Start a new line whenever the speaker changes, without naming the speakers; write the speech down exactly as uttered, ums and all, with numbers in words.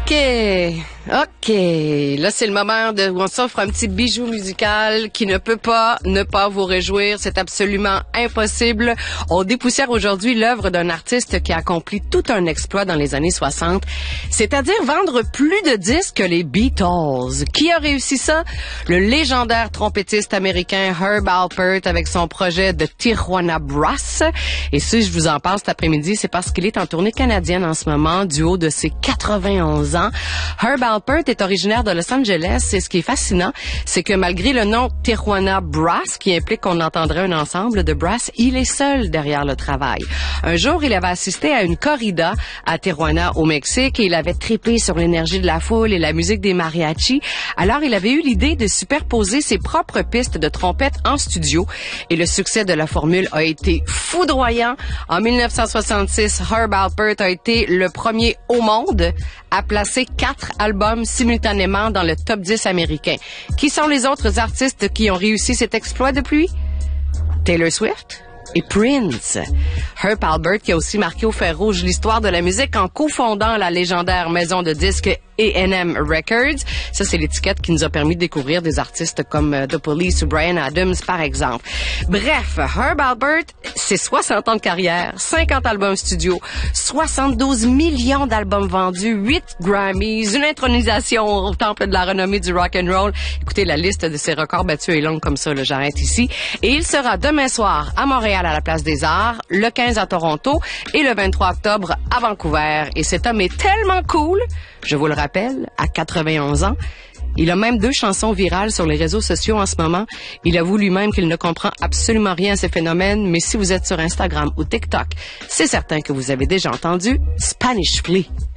OK. OK. Là, c'est le moment de, où on s'offre un petit bijou musical qui ne peut pas ne pas vous réjouir. C'est absolument impossible. On dépoussière aujourd'hui l'œuvre d'un artiste qui a accompli tout un exploit dans les années soixante, c'est-à-dire vendre plus de disques que les Beatles. Qui a réussi ça? Le légendaire trompettiste américain Herb Alpert avec son projet de Tijuana Brass. Et si je vous en parle cet après-midi, c'est parce qu'il est en tournée canadienne en ce moment, du haut de ses quatre-vingt-onze ans. Herb Alpert est originaire de Los Angeles et ce qui est fascinant, c'est que malgré le nom Tijuana Brass, qui implique qu'on entendrait un ensemble de brass, il est seul derrière le travail. Un jour, il avait assisté à une corrida à Tijuana, au Mexique, et il avait trippé sur l'énergie de la foule et la musique des mariachis. Alors, il avait eu l'idée de superposer ses propres pistes de trompette en studio et le succès de la formule a été foudroyant. En mille neuf cent soixante-six, Herb Alpert a été le premier au monde à placer quatre albums simultanément dans le top dix américain. Qui sont les autres artistes qui ont réussi cet exploit depuis? Taylor Swift et Prince. Herb Alpert qui a aussi marqué au fer rouge l'histoire de la musique en cofondant la légendaire maison de disques A and M Records. Ça, c'est l'étiquette qui nous a permis de découvrir des artistes comme The Police ou Bryan Adams, par exemple. Bref, Herb Alpert, c'est soixante ans de carrière, cinquante albums studio, soixante-douze millions d'albums vendus, huit Grammys, une intronisation au temple de la renommée du rock and roll. Écoutez, la liste de ses records battus est longue comme ça, là, j'arrête ici. Et il sera demain soir à Montréal à la Place des Arts, le quinze à Toronto et le vingt-trois octobre à Vancouver. Et cet homme est tellement cool, je vous le rappelle, à quatre-vingt-onze ans. Il a même deux chansons virales sur les réseaux sociaux en ce moment. Il avoue lui-même qu'il ne comprend absolument rien à ces phénomènes, mais si vous êtes sur Instagram ou TikTok, c'est certain que vous avez déjà entendu Spanish Flea.